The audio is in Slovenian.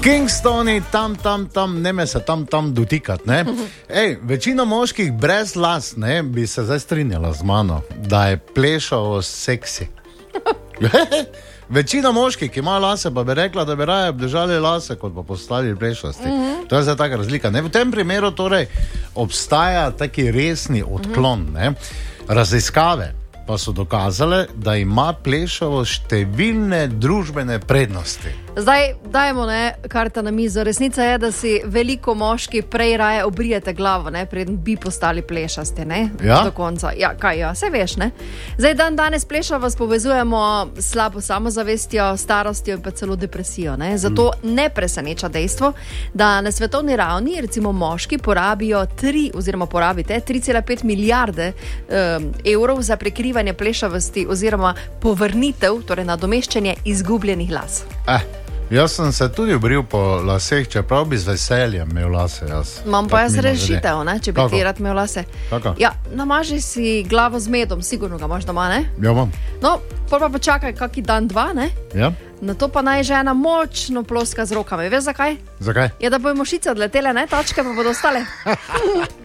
Kingstoni, tam, ne me se tam dotikati, ne. Večina moških brez las, ne, bi se zdaj strinjala z mano, da je plešavo seksi. Večina moških, ki imajo lase, pa bi rekla, da bi raje obdržali lase, kot pa postali plešasti. To je zdaj taka razlika. Ne? V tem primeru torej obstaja taki resni odklon. Ne? Raziskave pa so dokazale, da ima plešavo številne družbene prednosti. Zdaj dajmo karta na mizo. Resnica je, da si veliko moški prej raje obrijete glavo, ne, preden bi postali plešasti, ne? Ja? Do konca. Ja, kaj ja, saj veš, ne? Zdaj danes plešavo vas povezujemo s slabo samozavestjo, starostjo in pa celo depresijo, ne? Zato ne preseneča dejstvo, da na svetovni ravni recimo moški porabijo 3,5 milijarde evrov za prekrivanje plešavosti oziroma povrnitev, torej nadomeščanje izgubljenih las. Jaz sem se tudi obril po laseh, čeprav bi z veseljem imel lase. Imam pa jaz rešitev, ne, če bi Kako? ti rad imel lase. Kako? Ja, namaži si glavo z medom, sigurno ga imaš doma, ne? Ja, imam. No, pol pa počakaj kaki dan, dva, ne? Ja? Na to pa naj žena močno ploska z rokami. Veš zakaj? Zakaj? Je, da bojo mušice odletele, ne? Tačke pa bodo ostale.